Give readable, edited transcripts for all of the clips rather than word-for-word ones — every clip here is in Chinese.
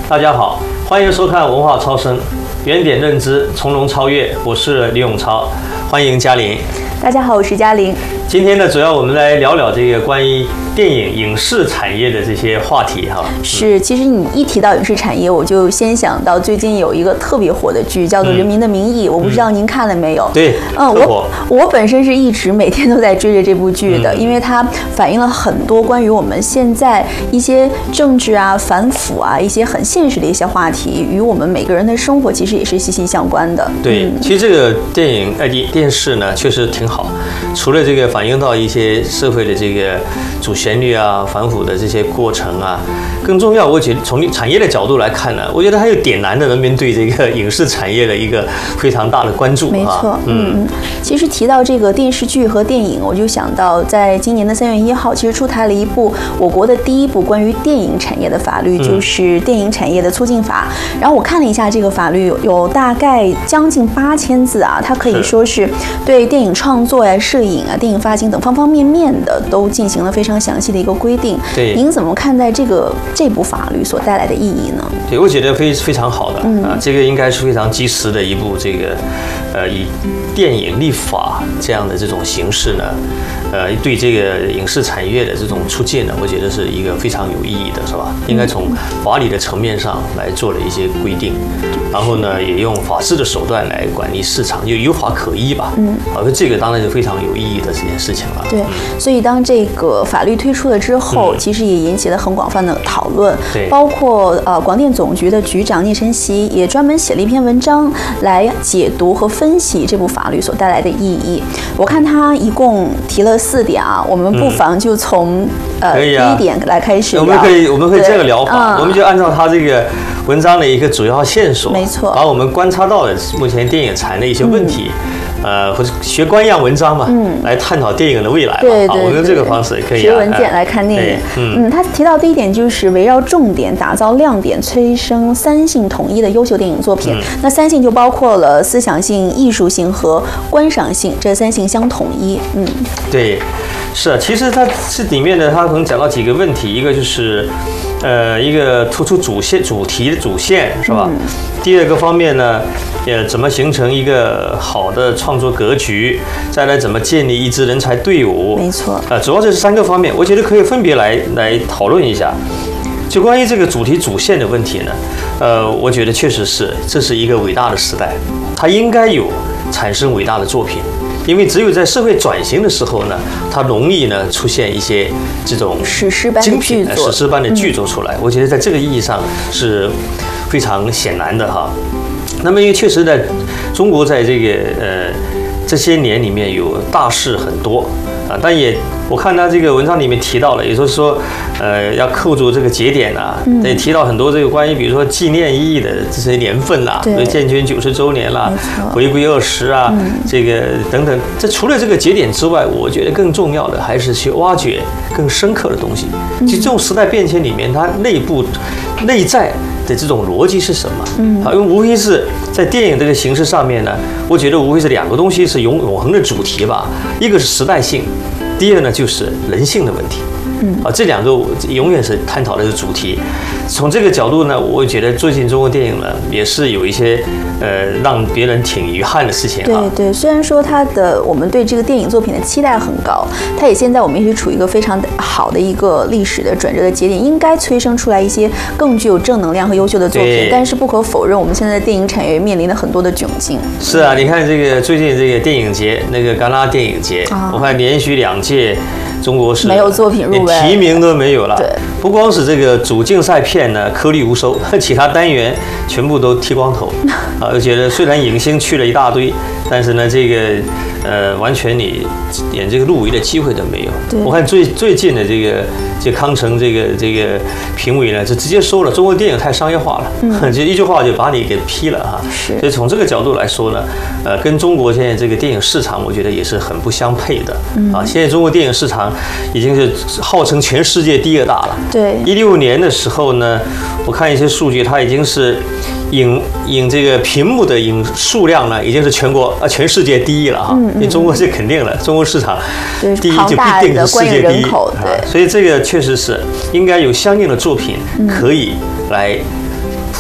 大家好，欢迎收看文化超声，原点认知，从容超越。我是李永超，欢迎嘉玲。 大家好，我是嘉玲。 今天呢，主要我们来聊聊这个关于电影影视产业的这些话题哈。 是，其实你一提到影视产业，我就先想到最近有一个特别火的剧，叫做《人民的名义》，我不知道您看了没有？ 对， 我本身是一直每天都在追着这部剧的，因为它反映了很多关于我们现在一些政治啊、反腐啊一些很现实的一些话题，与我们每个人的生活其实也是息息相关的。 对，其实这个电视呢，确实挺好，除了这个反映到一些社会的这个主旋律啊、反腐的这些过程啊，更重要，我觉得从产业的角度来看呢，我觉得还有点燃的人民对这个影视产业的一个非常大的关注。 没错，其实提到这个电视剧和电影，我就想到在今年的3月1号，其实出台了一部我国的第一部关于电影产业的法律，就是《电影产业的促进法》。然后我看了一下这个法律，有大概将近8000字啊，它可以说是对电影创作呀、摄影啊、电影发行等方方面面的都进行了非常详细的一个规定。 对， 您怎么看待这部法律所带来的意义呢？ 对，我觉得非常好的这个应该是非常及时的一部这个以电影立法这样的这种形式呢，对这个影视产业的这种促进呢，我觉得是一个非常有意义的，是吧？应该从法理的层面上来做了一些规定，然后呢，也用法治的手段来管理市场，就有法可依吧。这个当然是非常有意义的这件事情了。 对，所以当这个法律推出了之后，其实也引起了很广泛的讨论。 对， 包括广电总局的局长聂晨曦也专门写了一篇文章来解读和分析这部法律所带来的意义。我看他一共提了4点啊，我们不妨就从第一点来开始聊。 我们可以这个聊法，我们就按照他这个文章的一个主要线索， 没错， 把我们观察到的目前电影产业的一些问题。或者学官样文章嘛，来探讨电影的未来嘛。 对， 我们用这个方式也可以学文件来看电影。他提到第一点就是围绕重点打造亮点，催生3性统一的优秀电影作品。那3性就包括了思想性、艺术性和观赏性，这3性相统一。 对，是啊，其实它这里面呢，它可能讲到几个问题，一个就是一个突出主题的主线是吧？第二个方面呢，怎么形成一个好的创作格局？再来怎么建立一支人才队伍？ 没错。 主要这是3个方面，我觉得可以分别来讨论一下。就关于这个主题主线的问题呢，我觉得确实是这是一个伟大的时代，它应该有产生伟大的作品。因为只有在社会转型的时候呢，它容易呢出现一些这种史诗般的剧作， 史诗般的剧作出来。我觉得在这个意义上是非常显然的哈。那么因为确实在中国在这个这些年里面有大事很多啊，但也我看他这个文章里面提到了，也就是说要扣住这个节点啊，也提到很多这个关于比如说纪念意义的这些年份啦，比如建军90周年啦，回归20啊，这个等等。这除了这个节点之外，我觉得更重要的还是去挖掘更深刻的东西。就这种时代变迁里面，它内在的这种逻辑是什么？因为无非是在电影这个形式上面呢，我觉得无非是2个东西是永恒的主题吧，一个是时代性，第二呢就是人性的问题。这2个永远是探讨的主题。从这个角度呢，我觉得最近中国电影呢也是有一些让别人挺遗憾的事情啊。 对，虽然说我们对这个电影作品的期待很高，它也现在我们也是处于一个非常好的一个历史的转折的节点，应该催生出来一些更具有正能量和优秀的作品。但是不可否认，我们现在的电影产业面临了很多的窘境。 是啊，你看这个最近这个电影节，那个戛纳电影节，我看连续2届。中国是没有作品入围， 连提名都没有了。 对， 不光是这个主竞赛片呢颗粒无收，其他单元全部都剃光头。我觉得虽然影星去了一大堆，但是呢，这个完全你连这个入围的机会都没有。我看最近的这康城这个评委呢，就直接说了，中国电影太商业化了，就一句话就把你给批了哈。所以从这个角度来说呢，跟中国现在这个电影市场，我觉得也是很不相配的。现在中国电影市场已经是号称全世界第2大了。 对 ，16年的时候呢，我看一些数据，它已经是影这个屏幕的影数量呢，已经是全世界第1了哈。因为中国是肯定了，中国市场第1就必定是世界第1。所以这个确实是应该有相应的作品可以来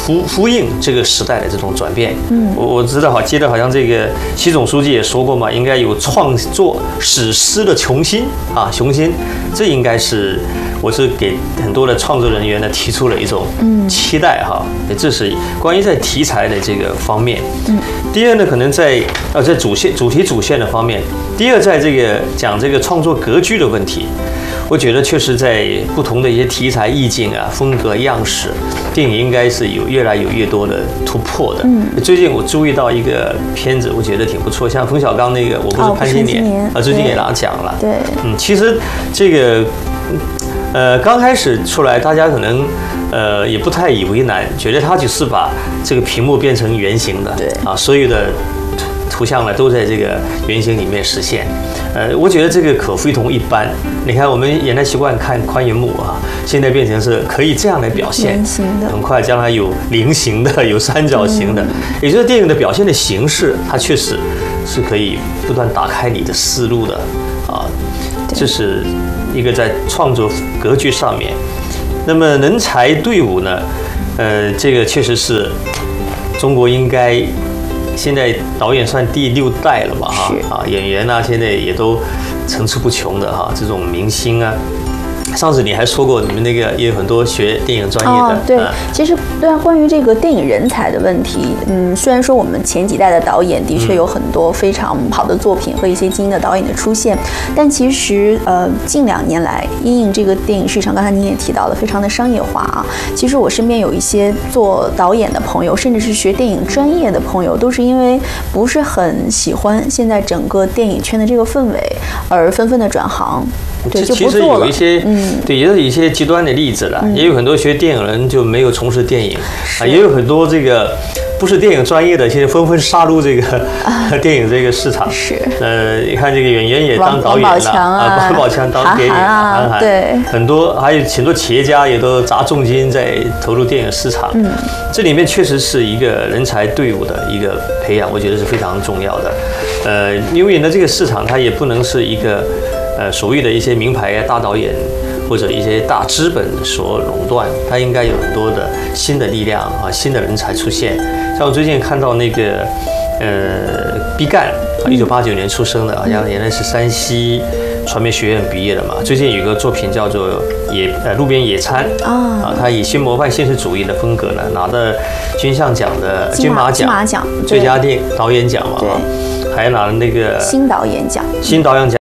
呼应这个时代的这种转变。我记得好像这个习总书记也说过嘛，应该有创作史诗的雄心，这应该是我是给很多的创作人员呢提出了一种期待哈。这是关于在题材的这个方面。第二呢，可能在主题主线的方面。第二，在这个讲这个创作格局的问题，我觉得确实在不同的一些题材意境啊、风格样式，电影应该是有越来越多的突破的。最近我注意到一个片子，我觉得挺不错，像冯小刚那个《我不是潘金莲》最近也拿奖了。 对， 其实这个刚开始出来，大家可能也不太以为难，觉得他就是把这个屏幕变成圆形的，对所有的图像呢都在这个圆形里面实现。我觉得这个可非同一般。你看，我们原来习惯看宽银幕啊，现在变成是可以这样来表现，很快将来有菱形的，有三角形的，也就是电影的表现的形式，它确实是可以不断打开你的思路的啊。这是一个在创作格局上面。那么人才队伍呢？这个确实是中国应该。现在导演算第6代了吧？演员啊，现在也都层出不穷的哈，这种明星啊。上次你还说过，你们那个也有很多学电影专业的。 对，其实关于这个电影人才的问题，虽然说我们前几代的导演的确有很多非常好的作品和一些精英的导演的出现，但其实近2年来，因应这个电影市场，刚才您也提到了，非常的商业化啊。其实我身边有一些做导演的朋友，甚至是学电影专业的朋友，都是因为不是很喜欢现在整个电影圈的这个氛围，而纷纷的转行。对，就不做了。其实有一些，对，也有一些极端的例子了。也有很多学电影人就没有从事电影啊，也有很多这个不是电影专业的，现在纷纷杀入这个电影这个市场。 是。 你看这个演员也当导演了王宝强当电影，韩寒， 对， 很多还有很多企业家也都砸重金在投入电影市场。这里面确实是一个人才队伍的一个培养，我觉得是非常重要的。因为呢，这个市场它也不能是一个。所谓的一些名牌大导演或者一些大资本所垄断，它应该有很多的新的力量啊，新的人才出现。像我最近看到那个毕赣，1989年出生的，好像原来是山西传媒学院毕业的嘛。最近有个作品叫做路边野餐他以新模范现实主义的风格呢，拿的金像奖的金马奖最佳导演奖嘛。还拿了那个新导演奖